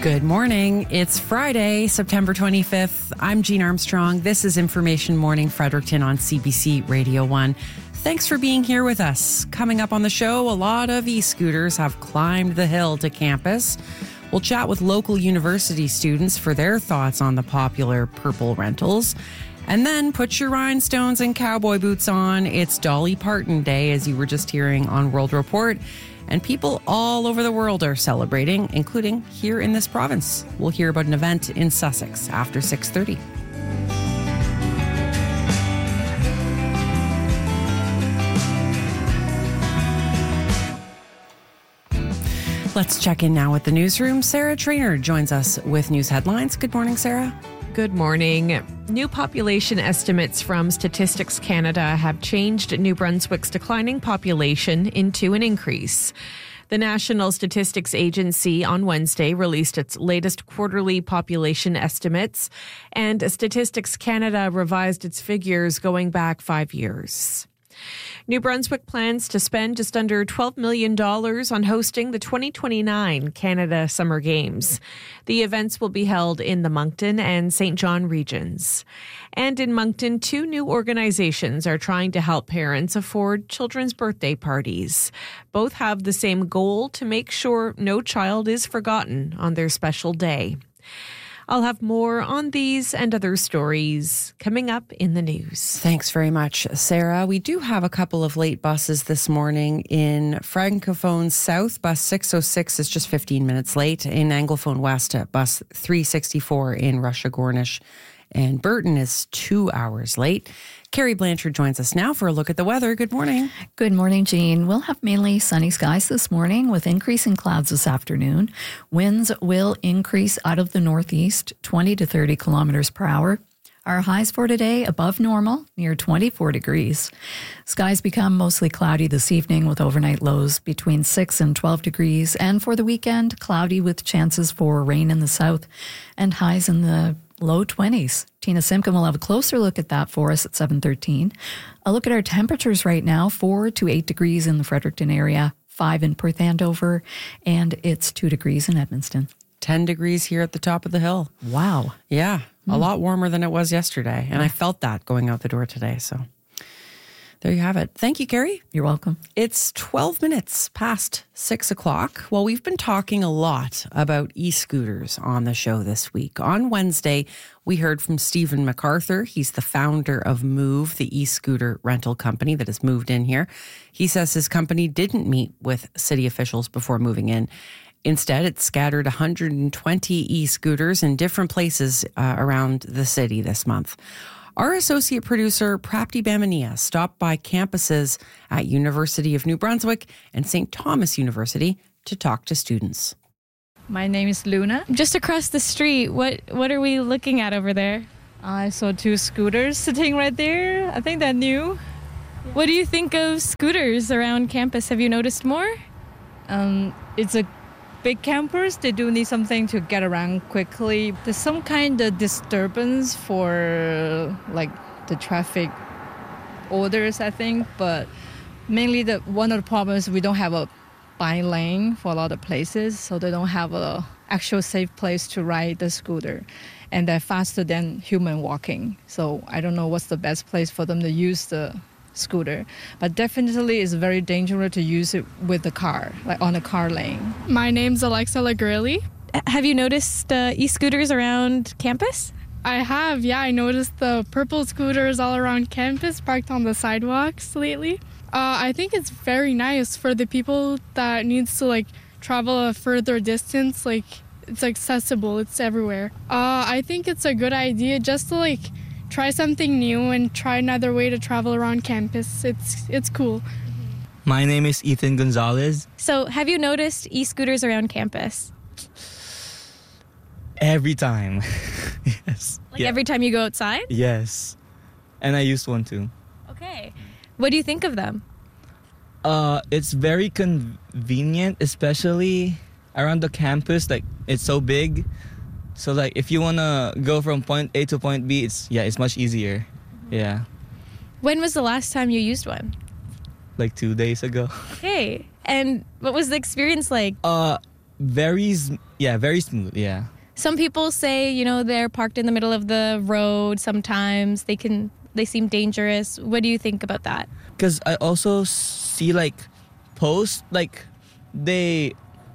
Good morning. It's Friday, September 25th. I'm Jean Armstrong. This is Information Morning Fredericton on CBC Radio 1. Thanks for being here with us. Coming up on the show, a lot of e-scooters have climbed the hill to campus. We'll chat with local university students for their thoughts on the popular purple rentals. And then put your rhinestones and cowboy boots on. It's Dolly Parton Day, as you were just hearing on World Report. And people all over the world are celebrating, including here in this province. We'll hear about an event in Sussex after 6:30. Let's check in now with the newsroom. Sarah Traynor joins us with news headlines. Good morning, Sarah. Good morning. New population estimates from Statistics Canada have changed New Brunswick's declining population into an increase. The National Statistics Agency on Wednesday released its latest quarterly population estimates, and Statistics Canada revised its figures going back 5 years. New Brunswick plans to spend just under $12 million on hosting the 2029 Canada Summer Games. The events will be held in the Moncton and St. John regions. And in Moncton, 2 new organizations are trying to help parents afford children's birthday parties. Both have the same goal to make sure no child is forgotten on their special day. I'll have more on these and other stories coming up in the news. Thanks very much, Sarah. We do have a couple of late buses this morning. In Francophone South, bus 606 is just 15 minutes late. In Anglophone West, bus 364 in Russia Gornish and Burton is 2 hours late. Carrie Blanchard joins us now for a look at the weather. Good morning. Good morning, Jean. We'll have mainly sunny skies this morning with increasing clouds this afternoon. Winds will increase out of the northeast, 20 to 30 kilometers per hour. Our highs for today above normal, near 24 degrees. Skies become mostly cloudy this evening with overnight lows between 6 and 12 degrees. And for the weekend, cloudy with chances for rain in the south and highs in the low 20s. Tina Simkin will have a closer look at that for us at 7:13. A look at our temperatures right now, 4 to 8 degrees in the Fredericton area, 5 in Perth Andover, and it's 2 degrees in Edmundston. 10 degrees here at the top of the hill. Wow. Yeah, a lot warmer than it was yesterday. And I felt that going out the door today. So there you have it. Thank you, Carrie. You're welcome. It's 12 minutes past 6 o'clock. Well, we've been talking a lot about e-scooters on the show this week. On Wednesday, we heard from Stephen MacArthur. He's the founder of Move, the e-scooter rental company that has moved in here. He says his company didn't meet with city officials before moving in. Instead, it scattered 120 e-scooters in different places around the city this month. Our associate producer, Prapti Bamania, stopped by campuses at University of New Brunswick and St. Thomas University to talk to students. My name is Luna. Just across the street, what are we looking at over there? I saw 2 scooters sitting right there. I think they're new. What do you think of scooters around campus? Have you noticed more? It's a big campus. They do need something to get around quickly. There's some kind of disturbance for like the traffic orders, I think. But mainly one of the problems, we don't have a bike lane for a lot of places, so they don't have a actual safe place to ride the scooter. And they're faster than human walking. So I don't know what's the best place for them to use the scooter, but definitely it's very dangerous to use it with the car, like on a car lane. My name's Alexa Lagrilli. Have you noticed e-scooters around campus? I have, yeah. I noticed the purple scooters all around campus parked on the sidewalks lately. I think it's very nice for the people that needs to travel a further distance. It's accessible, it's everywhere. I think it's a good idea just to try something new and try another way to travel around campus. It's cool. My name is Ethan Gonzalez. So have you noticed e-scooters around campus? Every time. Yes. Every time you go outside? Yes. And I used one too. Okay. What do you think of them? It's very convenient, especially around the campus. It's so big. So if you want to go from point A to point B, it's much easier. Yeah. When was the last time you used one? 2 days ago. Okay. And what was the experience like? very smooth. Yeah. Some people say, they're parked in the middle of the road. Sometimes they seem dangerous. What do you think about that? Because I also see like posts like they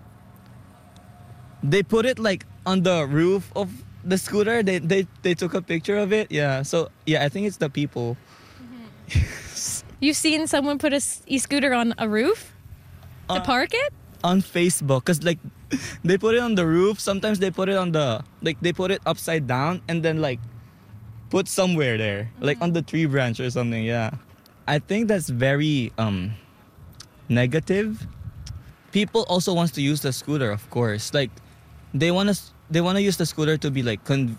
put it like on the roof of the scooter. They took a picture of it. Yeah. So yeah, I think it's the people. You've seen someone put a e-scooter on a roof to park it? On Facebook, because like they put it on the roof. Sometimes they put it on they put it upside down and then like put somewhere there, like on the tree branch or something. Yeah, I think that's very negative. People also wants to use the scooter, of course. Like they wanna use the scooter to be like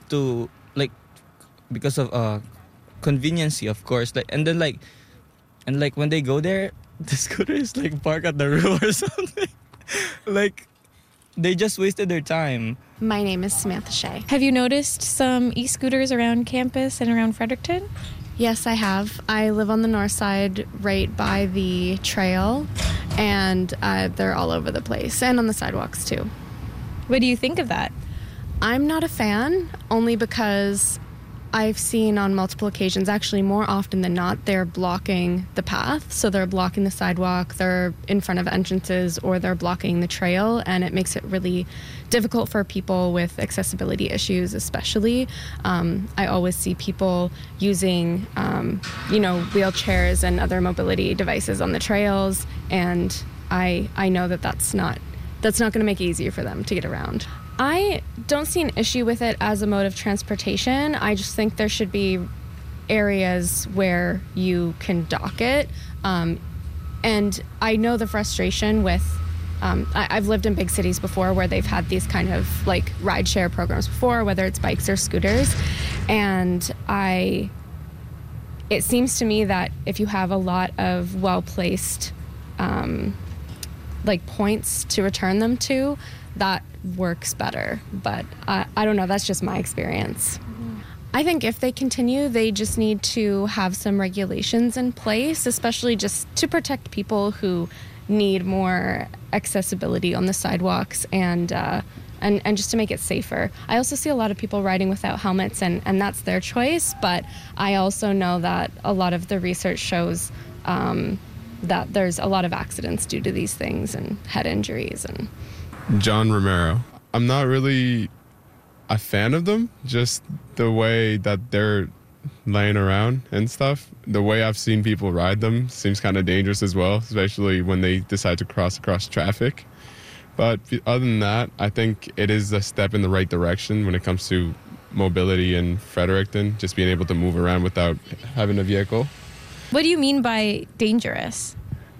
because of conveniency, of course. Like and when they go there, the scooter is like parked at the roof or something. Like they just wasted their time. My name is Samantha Shea. Have you noticed some e-scooters around campus and around Fredericton? Yes, I have. I live on the north side right by the trail, and they're all over the place and on the sidewalks too. What do you think of that? I'm not a fan, only because I've seen on multiple occasions, actually more often than not, they're blocking the path. So they're blocking the sidewalk, they're in front of entrances, or they're blocking the trail, and it makes it really difficult for people with accessibility issues especially. I always see people using, wheelchairs and other mobility devices on the trails, and I know that's not going to make it easier for them to get around. I don't see an issue with it as a mode of transportation. I just think there should be areas where you can dock it. And I know the frustration with, I've lived in big cities before where they've had these kind of like rideshare programs before, whether it's bikes or scooters. And it seems to me that if you have a lot of well-placed points to return them to, that works better. But I don't know, that's just my experience. I think if they continue, they just need to have some regulations in place, especially just to protect people who need more accessibility on the sidewalks and just to make it safer. I also see a lot of people riding without helmets, and that's their choice, but I also know that a lot of the research shows that there's a lot of accidents due to these things and head injuries. And John Romero. I'm not really a fan of them, just the way that they're laying around and stuff. The way I've seen people ride them seems kind of dangerous as well, especially when they decide to cross across traffic. But other than that, I think it is a step in the right direction when it comes to mobility in Fredericton, just being able to move around without having a vehicle. What do you mean by dangerous?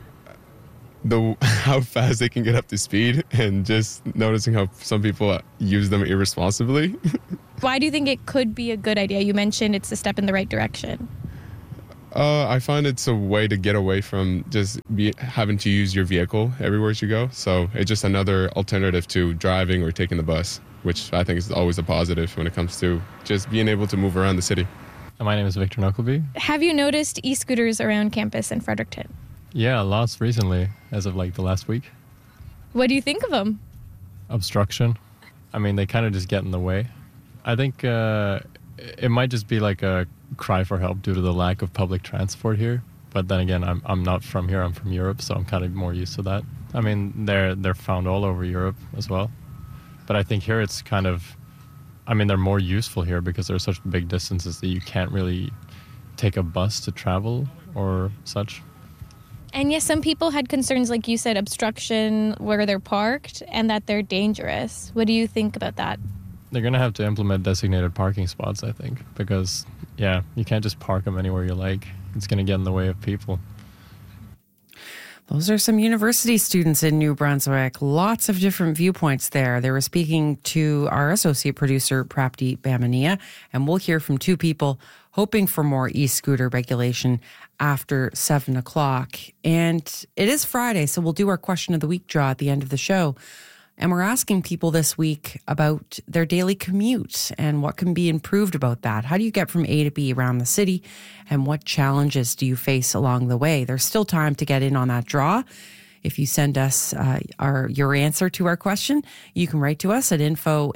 How fast they can get up to speed, and just noticing how some people use them irresponsibly. Why do you think it could be a good idea? You mentioned it's a step in the right direction. I find it's a way to get away from just having to use your vehicle everywhere you go. So it's just another alternative to driving or taking the bus, which I think is always a positive when it comes to just being able to move around the city. My name is Victor Knuckleby. Have you noticed e-scooters around campus in Fredericton? Yeah, lots recently, as of like the last week. What do you think of them? Obstruction. I mean, they kind of just get in the way. I think it might just be like a cry for help due to the lack of public transport here. But then again, I'm not from here. I'm from Europe, so I'm kind of more used to that. I mean, they're found all over Europe as well. But I think here it's kind of, I mean, they're more useful here because there are such big distances that you can't really take a bus to travel or such. And yes, some people had concerns, like you said, obstruction where they're parked and that they're dangerous. What do you think about that? They're going to have to implement designated parking spots, I think, because, yeah, you can't just park them anywhere you like. It's going to get in the way of people. Those are some university students in New Brunswick. Lots of different viewpoints there. They were speaking to our associate producer, Prapti Bamania, and we'll hear from two people hoping for more e-scooter regulation after 7 o'clock. And it is Friday, so we'll do our question of the week draw at the end of the show. And we're asking people this week about their daily commute and what can be improved about that. How do you get from A to B around the city? And what challenges do you face along the way? There's still time to get in on that draw. If you send us your answer to our question, you can write to us at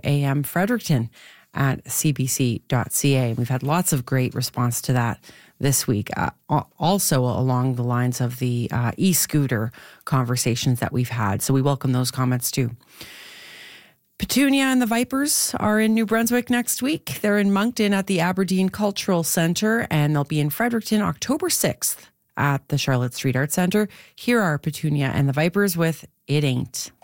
info@cbc.ca. We've had lots of great response to that this week, also along the lines of the e-scooter conversations that we've had. So we welcome those comments too. Petunia and the Vipers are in New Brunswick next week. They're in Moncton at the Aberdeen Cultural Centre, and they'll be in Fredericton October 6th at the Charlotte Street Arts Centre. Here are Petunia and the Vipers with It Ain't.